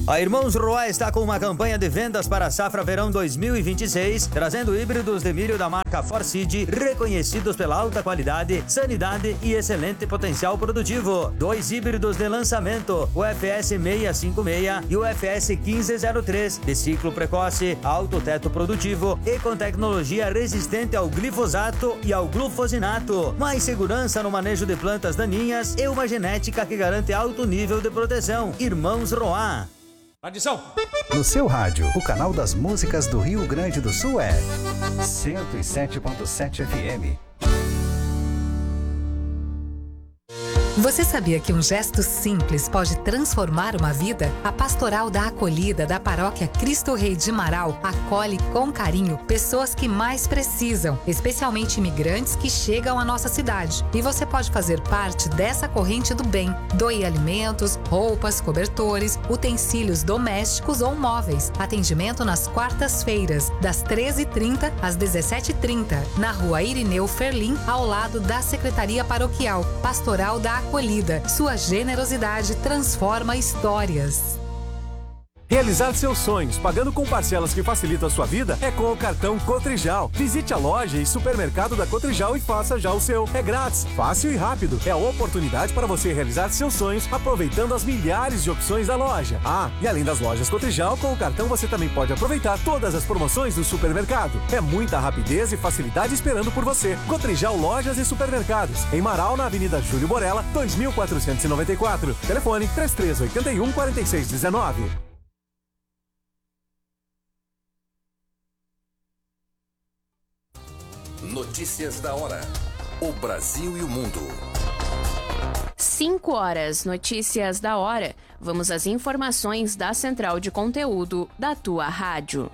A Irmãos Roá está com uma campanha de vendas para a safra verão 2026, trazendo híbridos de milho da marca Forseed, reconhecidos pela alta qualidade, sanidade e excelente potencial produtivo. 2 híbridos de lançamento, o FS 656 e o FS 1503, de ciclo precoce, alto teto produtivo e com tecnologia resistente ao glifosato e ao glufosinato. Mais segurança no manejo de plantas daninhas e uma genética que garante alto nível de proteção. Irmãos Roá. Adição. No seu rádio, o canal das músicas do Rio Grande do Sul é 107.7 FM. Você sabia que um gesto simples pode transformar uma vida? A Pastoral da Acolhida da Paróquia Cristo Rei de Marau acolhe com carinho pessoas que mais precisam, especialmente imigrantes que chegam à nossa cidade. E você pode fazer parte dessa corrente do bem. Doe alimentos, roupas, cobertores, utensílios domésticos ou móveis. Atendimento nas quartas-feiras, das 13h30 às 17h30, na Rua Irineu Ferlim, ao lado da Secretaria Paroquial. Pastoral da Acolhida. Sua generosidade transforma histórias. Realizar seus sonhos pagando com parcelas que facilitam a sua vida é com o cartão Cotrijal. Visite a loja e supermercado da Cotrijal e faça já o seu. É grátis, fácil e rápido. É a oportunidade para você realizar seus sonhos aproveitando as milhares de opções da loja. Ah, e além das lojas Cotrijal, com o cartão você também pode aproveitar todas as promoções do supermercado. É muita rapidez e facilidade esperando por você. Cotrijal Lojas e Supermercados. Em Marau, na Avenida Júlio Borella, 2494. Telefone 3381-4619. Notícias da hora. O Brasil e o mundo. 5 horas, notícias da hora. Vamos às informações da Central de Conteúdo da tua rádio.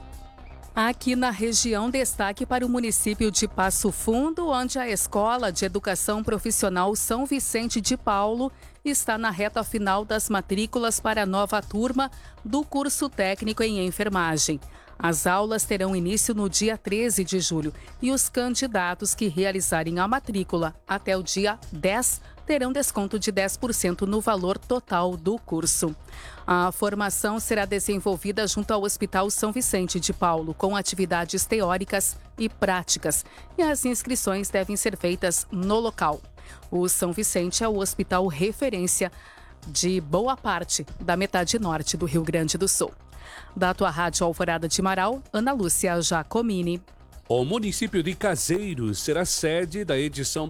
Aqui na região, destaque para o município de Passo Fundo, onde a Escola de Educação Profissional São Vicente de Paulo está na reta final das matrículas para a nova turma do curso técnico em enfermagem. As aulas terão início no dia 13 de julho e os candidatos que realizarem a matrícula até o dia 10 terão desconto de 10% no valor total do curso. A formação será desenvolvida junto ao Hospital São Vicente de Paulo, com atividades teóricas e práticas, e as inscrições devem ser feitas no local. O São Vicente é o hospital referência de boa parte da metade norte do Rio Grande do Sul. Da tua rádio Alvorada de Marau, Ana Lúcia Giacomini. O município de Caseiros será sede da edição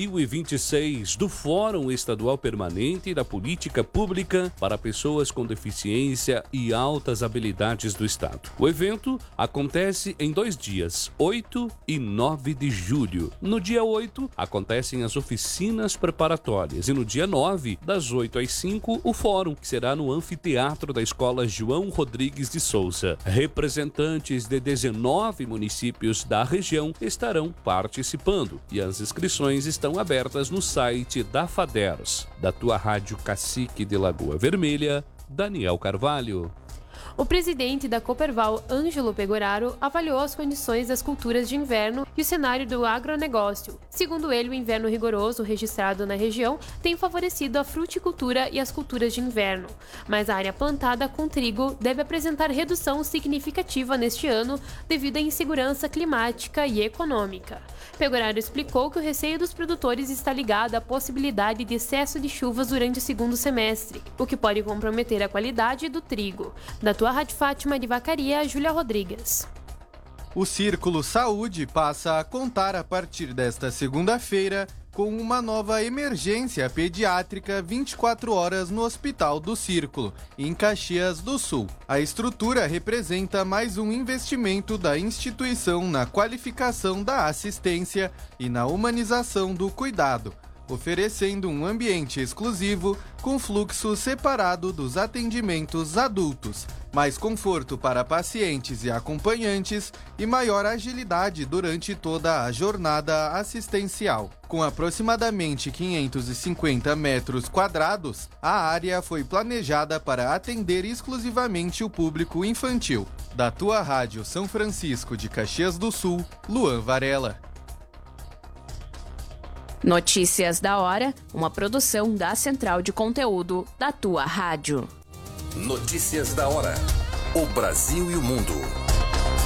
2026 do Fórum Estadual Permanente da Política Pública para Pessoas com Deficiência e Altas Habilidades do Estado. O evento acontece em 2 dias, 8 e 9 de julho. No dia 8, acontecem as oficinas preparatórias e no dia 9, das 8 às 5, o fórum, que será no anfiteatro da Escola João Rodrigues de Souza. Representantes de 19 municípios da região estarão participando e as inscrições estão abertas no site da FADERS. Da tua rádio Cacique de Lagoa Vermelha, Daniel Carvalho. O presidente da Coperval, Ângelo Pegoraro, avaliou as condições das culturas de inverno e o cenário do agronegócio. Segundo ele, o inverno rigoroso registrado na região tem favorecido a fruticultura e as culturas de inverno, mas a área plantada com trigo deve apresentar redução significativa neste ano devido à insegurança climática e econômica. Pegoraro explicou que o receio dos produtores está ligado à possibilidade de excesso de chuvas durante o segundo semestre, o que pode comprometer a qualidade do trigo. Da tua Rádio Fátima de Vacaria, Júlia Rodrigues. O Círculo Saúde passa a contar a partir desta segunda-feira com uma nova emergência pediátrica 24 horas no Hospital do Círculo, em Caxias do Sul. A estrutura representa mais um investimento da instituição na qualificação da assistência e na humanização do cuidado, oferecendo um ambiente exclusivo com fluxo separado dos atendimentos adultos, mais conforto para pacientes e acompanhantes e maior agilidade durante toda a jornada assistencial. Com aproximadamente 550 metros quadrados, a área foi planejada para atender exclusivamente o público infantil. Da tua rádio São Francisco de Caxias do Sul, Luan Varela. Notícias da hora, uma produção da Central de Conteúdo da tua rádio. Notícias da hora. O Brasil e o mundo.